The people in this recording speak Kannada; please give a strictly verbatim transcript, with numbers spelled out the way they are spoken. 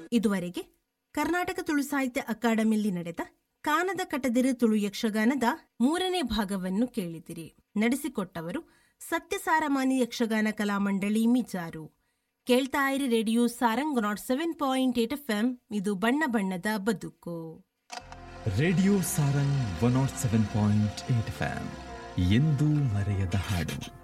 ಇದುವರೆಗೆ ಕರ್ನಾಟಕ ತುಳು ಸಾಹಿತ್ಯ ಅಕಾಡೆಮಿಯಲ್ಲಿ ನಡೆದ ಕಾನದ ಕಟದಿರು ತುಳು ಯಕ್ಷಗಾನದ ಮೂರನೇ ಭಾಗವನ್ನು ಕೇಳಿದಿರಿ. ನಡೆಸಿಕೊಟ್ಟವರು ಸತ್ಯಸಾರಮಾನಿ ಯಕ್ಷಗಾನ ಕಲಾಮಂಡಳಿ ಮಿಜಾರು. ಕೇಳ್ತಾ ಇರಿ radio Sarang not seven point eight F M. ಇದು ಬಣ್ಣ ಬಣ್ಣದ ಬದುಕು. Radio Sarang one not seven point eight F M. ಎಂದೂ ಮರೆಯದ ಹಾಡು.